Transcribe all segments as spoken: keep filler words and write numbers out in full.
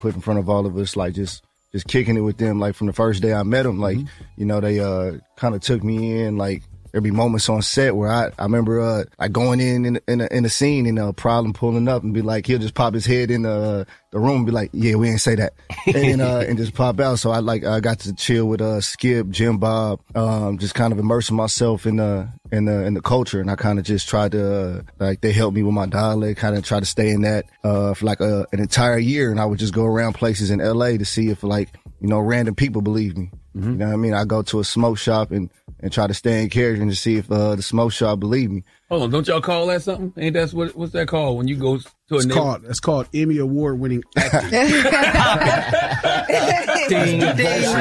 put in front of all of us, like just just kicking it with them. Like from the first day I met them, like, mm-hmm. you know, they uh, kind of took me in, like, there'd be moments on set where I, I remember uh, like going in in, in, a, in a scene and a problem pulling up and be like, he'll just pop his head in the the room and be like, yeah, we ain't say that. and uh, and just pop out. So I like I got to chill with uh, Skip, Jim Bob, um, just kind of immersing myself in the in the in the culture. And I kind of just tried to uh, like they helped me with my dialect, kind of try to stay in that uh, for like a, an entire year. And I would just go around places in L A to see if like, you know, random people believe me. Mm-hmm. You know what I mean? I go to a smoke shop and and try to stay in character and to see if uh, the smoke shop believe me. Hold on, don't y'all call that something? Ain't that what what's that called when you go to a it's neighbor? called It's called Emmy Award winning acting. Ding, ding.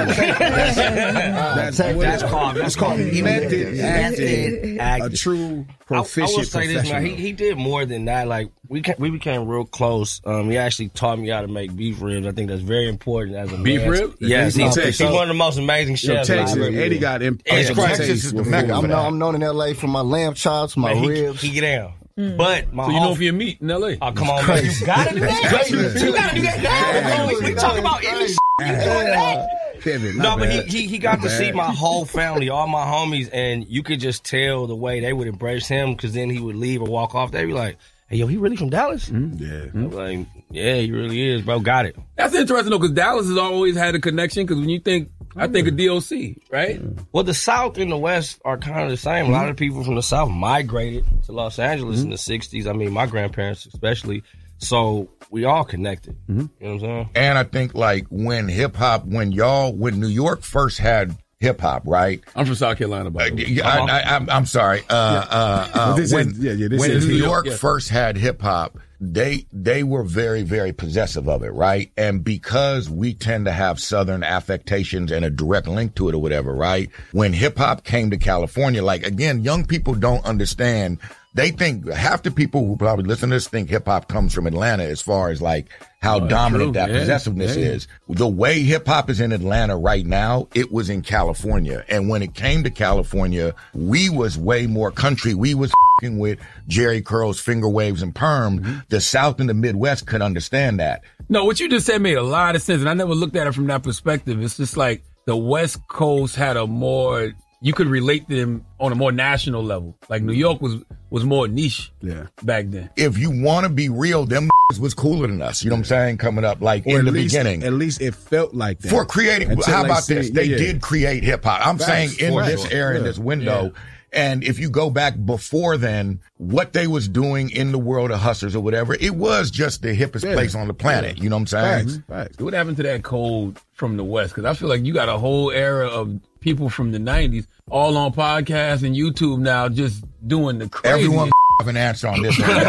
That's, that's called that's called method acting. acting. A true proficient I, I will say this, man. He, professional. he did more than that. Like we ca- we became real close. Um, he actually taught me how to make beef ribs. I think that's very important as a Beef man. rib? Yes, He's he's, from he's Texas. one of the most amazing Yo, chefs. Texas, I've ever- Eddie got him. It's crazy. Texas is the mecca. I'm, known, I'm known in L A for my lamb chops, my Man, he, ribs. he get down. But my So you whole- know if you're meat in L A? Oh, come on, man. You gotta do that. You gotta do that. We, we talk about any shit. You doing that? Pivot, No, my but he, bad. he he got My to see bad. my whole family, all my homies, and you could just tell the way they would embrace him because then he would leave or walk off. They'd be like, hey, yo, he really from Dallas? Mm, yeah. I'm like, yeah, he really is, bro. Got it. That's interesting though, because Dallas has always had a connection. Because when you think, I think of D O C, right? Well, the South and the West are kind of the same. A lot of people from the South migrated to Los Angeles in the sixties. I mean, my grandparents especially. So we all connected. You know what I'm saying? And I think like when hip hop, when y'all, when New York first had hip hop, right? I'm from South Carolina, by the way. Yeah, I, I, I'm, I'm sorry. Uh, uh, uh, This is- when yeah, yeah, this when is New New York York, yeah. first had hip hop, they they were very very possessive of it, right? And because we tend to have Southern affectations and a direct link to it or whatever, right? When hip hop came to California, like again, young people don't understand. They think half the people who probably listen to this think hip hop comes from Atlanta as far as like how Oh, dominant true. that Yeah. possessiveness Yeah. is. The way hip hop is in Atlanta right now, it was in California. And when it came to California, we was way more country. We was fing with Jerry Curls, finger waves, and perm. Mm-hmm. The South and the Midwest could understand that. No, what you just said made a lot of sense, and I never looked at it from that perspective. It's just like the West Coast had a more, you could relate to them on a more national level. Like New York was was more niche Yeah. back then. If you want to be real, them was cooler than us. You know what I'm saying? Coming up like Or in at the least, beginning. At least it felt like that. For creating, Until how they about see- this? They yeah, yeah. did create hip hop. I'm Facts, saying in for this sure. era, in Yeah. this window. And if you go back before then, what they was doing in the world of hustlers or whatever, it was just the hippest Yeah. place on the planet. You know what I'm saying? Facts, facts. What happened to that code from the West? Because I feel like you got a whole era of people from the nineties all on podcasts and YouTube now just doing the crazy. Everyone have an answer on this one.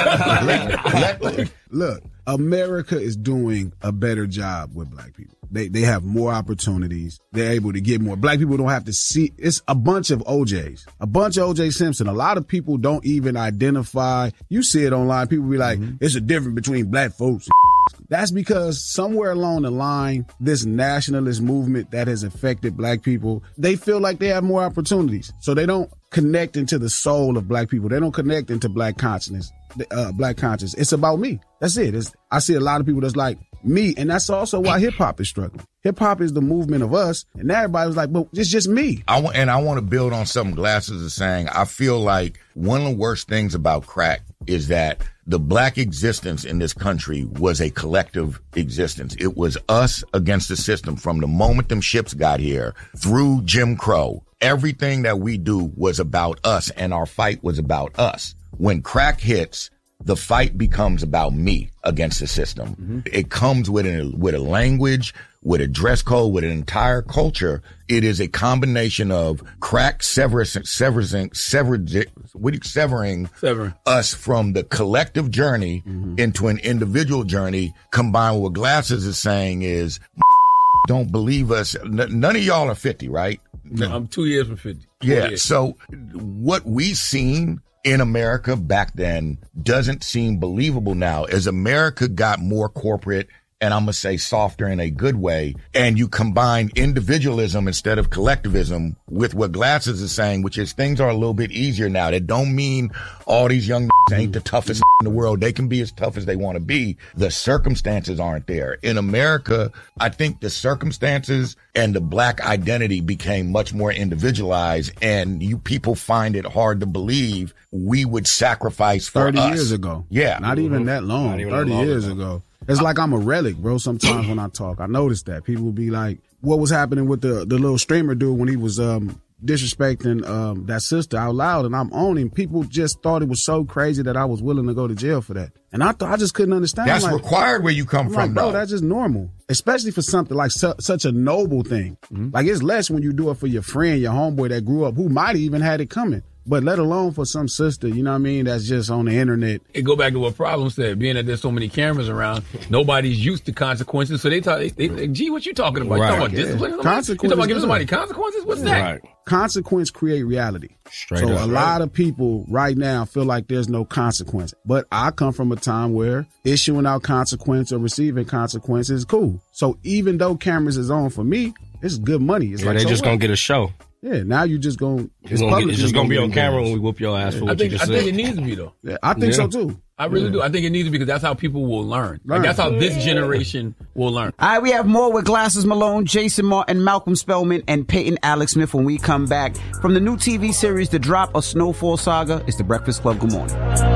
Let- let- Look, America is doing a better job with black people. They they have more opportunities. They're able to get more. Black people don't have to see. It's a bunch of O Js, a bunch of O J Simpson. A lot of people don't even identify. You see it online. People be like, it's a difference between black folks. That's because somewhere along the line, this nationalist movement that has affected black people, they feel like they have more opportunities. So they don't connect into the soul of black people. They don't connect into black consciousness, uh, black conscience. It's about me. That's it. It's, I see a lot of people that's like me. And that's also why hip hop is struggling. Hip hop is the movement of us. And everybody was like, but it's just me. I want, and I want to build on something Glasses is saying. I feel like one of the worst things about crack is that the black existence in this country was a collective existence. It was us against the system from the moment them ships got here through Jim Crow. Everything that we do was about us, and our fight was about us. When crack hits, the fight becomes about me against the system. Mm-hmm. It comes with a, with a language, with a dress code, with an entire culture. It is a combination of crack severing, severing, severing, what do you- severing Severing. us from the collective journey mm-hmm. into an individual journey, combined with what Glasses is saying is, don't believe us. N- none of y'all are fifty, right? No. I'm two years from fifty. Yeah. years. So what we seen in America back then doesn't seem believable now. As America got more corporate and I'm going to say softer in a good way, and you combine individualism instead of collectivism with what Glasses is saying, which is things are a little bit easier now. That don't mean all these young ain't the toughest in the world. They can be as tough as they want to be. The circumstances aren't there. In America, I think the circumstances and the black identity became much more individualized, and you people find it hard to believe we would sacrifice for thirty us. years ago. Yeah. Not even Mm-hmm. that long. Even thirty that long years ago. ago. It's like I'm a relic, bro, sometimes when I talk. I noticed that. People will be like, what was happening with the, the little streamer dude when he was um disrespecting um that sister out loud, and I'm owning. People just thought it was so crazy that I was willing to go to jail for that. And I thought I just couldn't understand. That's like, required where you come I'm from, like, bro, though. that's just normal. Especially for something like su- such a noble thing. Mm-hmm. Like, it's less when you do it for your friend, your homeboy that grew up, who might even had it coming. But let alone for some sister, you know what I mean, that's just on the internet. It go back to what Problem said, being that there's so many cameras around, nobody's used to consequences, so they talk, they, they, they gee, what you talking about? Right. You talking about Yeah. discipline? Consequences You talking about giving good. somebody consequences? What's that? Right. Consequence create reality. Straight so up. a lot of people right now feel like there's no consequence. But I come from a time where issuing out consequence or receiving consequences is cool. So even though cameras is on for me, it's good money. It's Yeah, like they so just what? gonna get a show. Yeah, now you just gonna It's, gonna get, it's just gonna be on camera when we we whoop your ass for I what think you I just think said. it needs to be though. Yeah, I think Yeah. so too. I really do. I think it needs to be because that's how people will learn. Like Learn. that's how this generation will learn. All right, we have more with Glasses Malone, Jason Martin, Malcolm Spellman, and Peyton Alex Smith when we come back from the new T V series, The Drop, A Snowfall Saga. It's The Breakfast Club. Good morning.